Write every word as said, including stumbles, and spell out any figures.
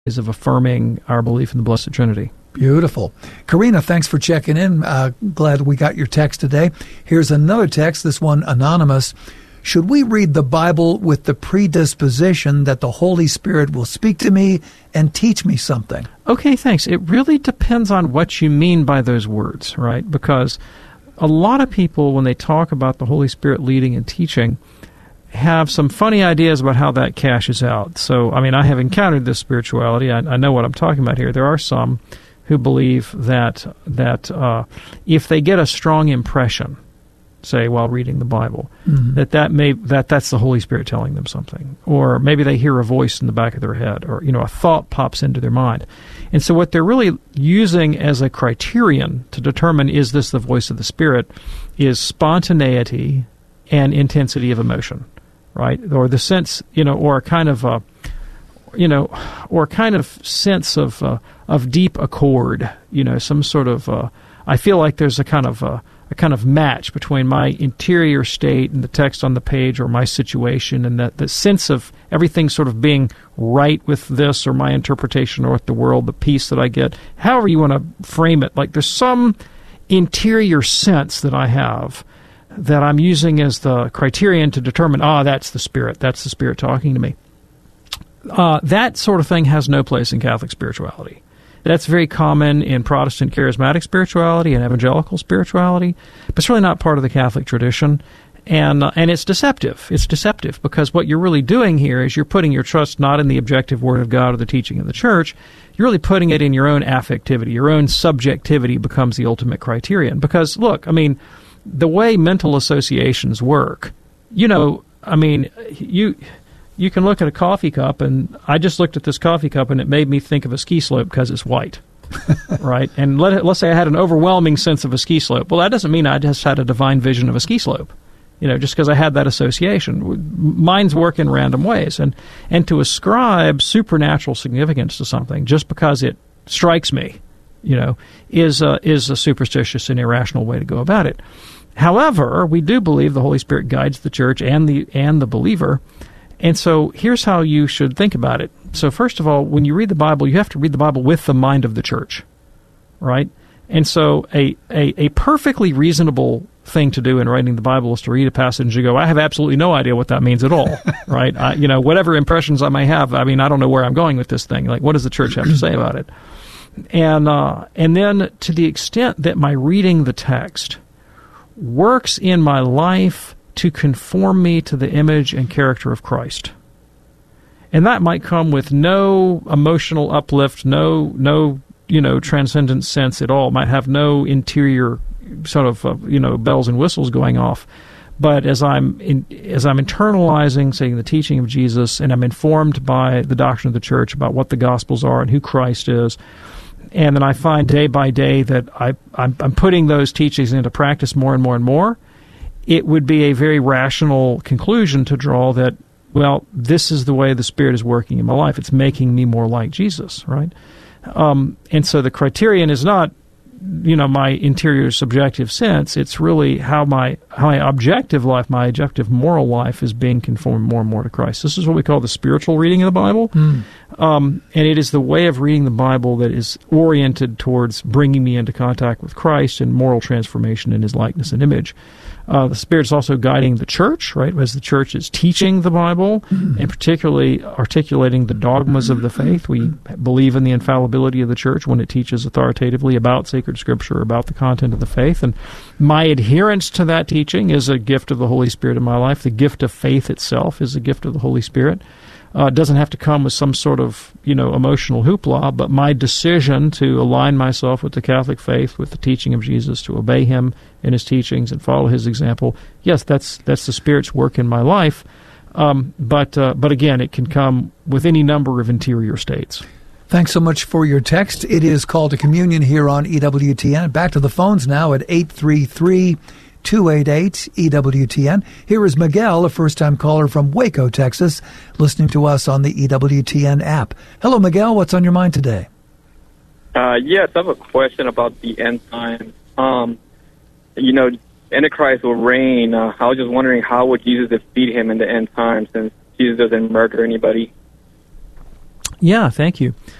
of affirming our belief in the Blessed Trinity. Beautiful. Karina, thanks for checking in. Uh, glad we got your text today. Here's another text, this one anonymous. Should we read the Bible with the predisposition that the Holy Spirit will speak to me and teach me something? Okay, thanks. It really depends on what you mean by those words, right? Because a lot of people, when they talk about the Holy Spirit leading and teaching, have some funny ideas about how that cashes out. So, I mean, I have encountered this spirituality. I, I know what I'm talking about here. There are some who believe that that uh, if they get a strong impression, say while reading the Bible, mm-hmm. that that may that that's the Holy Spirit telling them something, or maybe they hear a voice in the back of their head, or you know, a thought pops into their mind, and so what they're really using as a criterion to determine is this the voice of the Spirit is spontaneity and intensity of emotion. Right, or the sense, you know, or a kind of, a, you know, or a kind of sense of uh, of deep accord, you know, some sort of. Uh, I feel like there's a kind of a, a kind of match between my interior state and the text on the page, or my situation, and that the sense of everything sort of being right with this, or my interpretation, or with the world, the peace that I get. However you want to frame it, like there's some interior sense that I have that I'm using as the criterion to determine, ah, that's the Spirit, that's the Spirit talking to me. Uh, that sort of thing has no place in Catholic spirituality. That's very common in Protestant charismatic spirituality and evangelical spirituality, but it's really not part of the Catholic tradition, and uh, and it's deceptive. It's deceptive because what you're really doing here is you're putting your trust not in the objective Word of God or the teaching of the Church. You're really putting it in your own affectivity. Your own subjectivity becomes the ultimate criterion. Because, look, I mean, the way mental associations work, you know, I mean, you you can look at a coffee cup, and I just looked at this coffee cup, and it made me think of a ski slope because it's white, right? And let, let's say I had an overwhelming sense of a ski slope. Well, that doesn't mean I just had a divine vision of a ski slope, you know, just because I had that association. Minds work in random ways, and, and to ascribe supernatural significance to something just because it strikes me, you know, is a, is a superstitious and irrational way to go about it. However, we do believe the Holy Spirit guides the church and the and the believer, and so here's how you should think about it. So first of all, when you read the Bible, you have to read the Bible with the mind of the church, right? And so a a, a perfectly reasonable thing to do in writing the Bible is to read a passage and go, I have absolutely no idea what that means at all, right? I, you know, whatever impressions I may have, I mean, I don't know where I'm going with this thing. Like, what does the church have to say about it? And uh, and then to the extent that my reading the text works in my life to conform me to the image and character of Christ, and that might come with no emotional uplift, no no you know transcendent sense at all. It might have no interior sort of uh, you know bells and whistles going off. But as I'm in, as I'm internalizing, saying the teaching of Jesus, and I'm informed by the doctrine of the church about what the Gospels are and who Christ is, and then I find day by day that I, I'm, I'm putting those teachings into practice more and more and more, it would be a very rational conclusion to draw that, well, this is the way the Spirit is working in my life. It's making me more like Jesus, right? Um, and so the criterion is not, you know, my interior subjective sense. It's really how my how my objective life, my objective moral life is being conformed more and more to Christ. This is what we call the spiritual reading of the Bible. Mm. Um, and it is the way of reading the Bible that is oriented towards bringing me into contact with Christ and moral transformation in His likeness and image. Uh, the Spirit's also guiding the church, right, as the church is teaching the Bible, mm-hmm. and particularly articulating the dogmas of the faith. We believe in the infallibility of the church when it teaches authoritatively about sacred Scripture, about the content of the faith. And my adherence to that teaching is a gift of the Holy Spirit in my life. The gift of faith itself is a gift of the Holy Spirit. Uh, it doesn't have to come with some sort of, you know, emotional hoopla, but my decision to align myself with the Catholic faith, with the teaching of Jesus, to obey Him in His teachings and follow His example, yes, that's that's the Spirit's work in my life. Um, but uh, but again, it can come with any number of interior states. Thanks so much for your text. It is Called to Communion here on E W T N. Back to the phones now at eight three three, two eight eight, E W T N. Here is Miguel, a first-time caller from Waco, Texas, listening to us on the E W T N app. Hello, Miguel. What's on your mind today? Uh, yes, I have a question about the end time. Um, you know, Antichrist will reign. Uh, I was just wondering, how would Jesus defeat him in the end time, since Jesus doesn't murder anybody? Yeah, thank you.